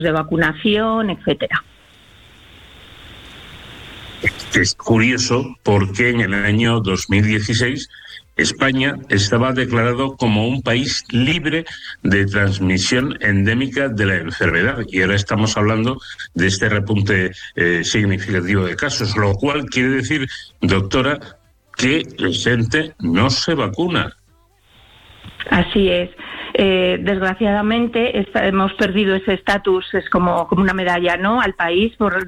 de vacunación, etcétera. Es curioso porque en el año 2016 España estaba declarado como un país libre de transmisión endémica de la enfermedad y ahora estamos hablando de este repunte significativo de casos, lo cual quiere decir, doctora, que la gente no se vacuna. Así es. Desgraciadamente hemos perdido ese estatus, es como una medalla, ¿no?, al país por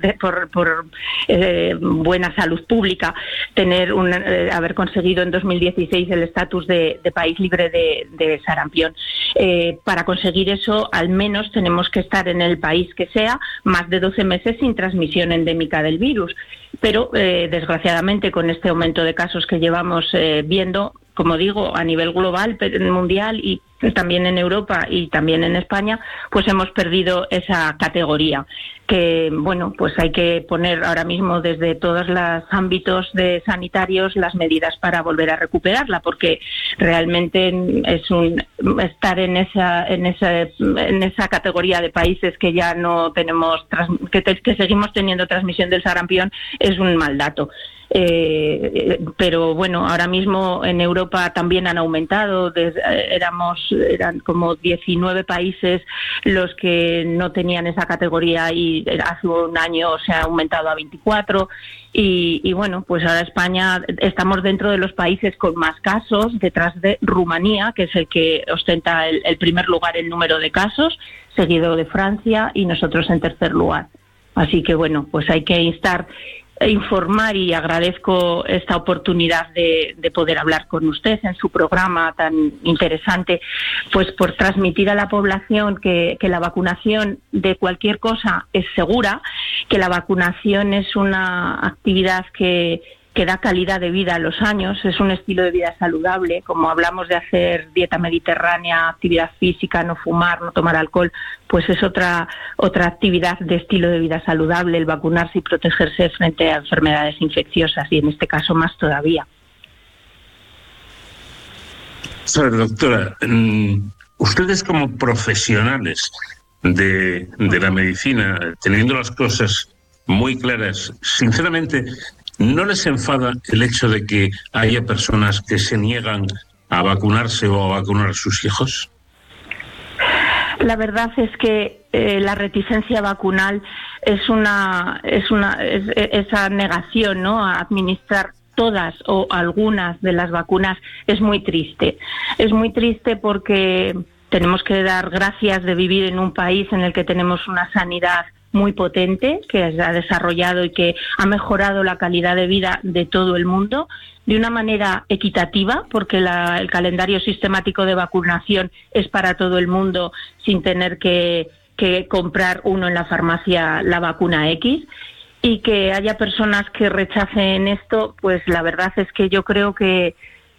buena salud pública, haber conseguido en 2016 el estatus de país libre de sarampión. Para conseguir eso, al menos tenemos que estar en el país que sea más de 12 meses sin transmisión endémica del virus. Pero desgraciadamente, con este aumento de casos que llevamos viendo, como digo, a nivel global, mundial y también en Europa y también en España, pues hemos perdido esa categoría que, bueno, pues hay que poner ahora mismo desde todos los ámbitos sanitarios las medidas para volver a recuperarla, porque realmente es estar en esa categoría de países que ya no tenemos, que seguimos teniendo transmisión del sarampión, es un mal dato. Pero bueno, ahora mismo en Europa también han aumentado, eran como 19 países los que no tenían esa categoría y hace un año se ha aumentado a 24 y bueno, pues ahora España estamos dentro de los países con más casos, detrás de Rumanía, que es el que ostenta el primer lugar en número de casos, seguido de Francia y nosotros en tercer lugar. Así que bueno, pues hay que informar y agradezco esta oportunidad de poder hablar con usted en su programa tan interesante, pues por transmitir a la población que la vacunación de cualquier cosa es segura, que la vacunación es una actividad que da calidad de vida a los años, es un estilo de vida saludable, como hablamos de hacer dieta mediterránea, actividad física, no fumar, no tomar alcohol, pues es otra actividad de estilo de vida saludable, el vacunarse y protegerse frente a enfermedades infecciosas, y en este caso más todavía. Doctora, ustedes como profesionales de la medicina, teniendo las cosas muy claras, sinceramente, ¿no les enfada el hecho de que haya personas que se niegan a vacunarse o a vacunar a sus hijos? La verdad es que la reticencia vacunal es esa negación, ¿no?, a administrar todas o algunas de las vacunas. Es muy triste. Es muy triste porque tenemos que dar gracias de vivir en un país en el que tenemos una sanidad muy potente, que se ha desarrollado y que ha mejorado la calidad de vida de todo el mundo de una manera equitativa, porque el calendario sistemático de vacunación es para todo el mundo sin tener que comprar uno en la farmacia la vacuna X, y que haya personas que rechacen esto, pues la verdad es que yo creo que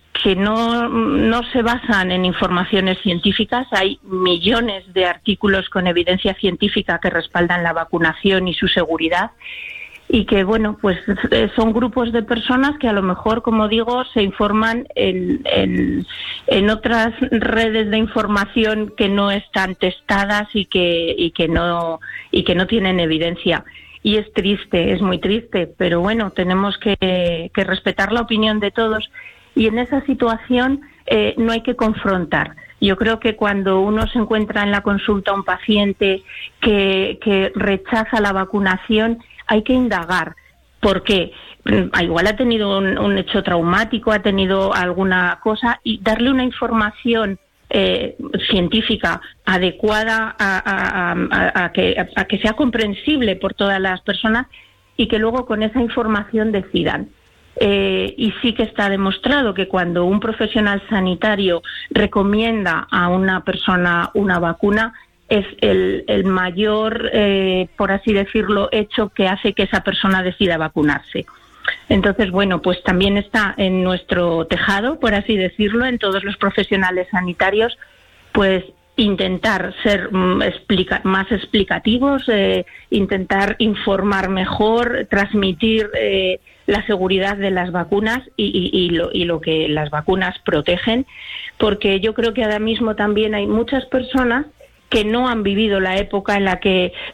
no se basan en informaciones científicas. Hay millones de artículos con evidencia científica que respaldan la vacunación y su seguridad, y que, bueno, pues son grupos de personas que a lo mejor, como digo, se informan en otras redes de información que no están testadas y que no tienen evidencia. Y es triste, es muy triste, pero bueno, tenemos que respetar la opinión de todos. Y en esa situación no hay que confrontar. Yo creo que cuando uno se encuentra en la consulta un paciente que rechaza la vacunación, hay que indagar. ¿Por qué? Igual ha tenido un hecho traumático, ha tenido alguna cosa, y darle una información científica adecuada a que sea comprensible por todas las personas, y que luego con esa información decidan. Y sí que está demostrado que cuando un profesional sanitario recomienda a una persona una vacuna, es el mayor, por así decirlo, hecho que hace que esa persona decida vacunarse. Entonces, bueno, pues también está en nuestro tejado, por así decirlo, en todos los profesionales sanitarios, pues intentar ser más explicativos, intentar informar mejor, transmitir la seguridad de las vacunas y lo que las vacunas protegen, porque yo creo que ahora mismo también hay muchas personas que no han vivido la época en la que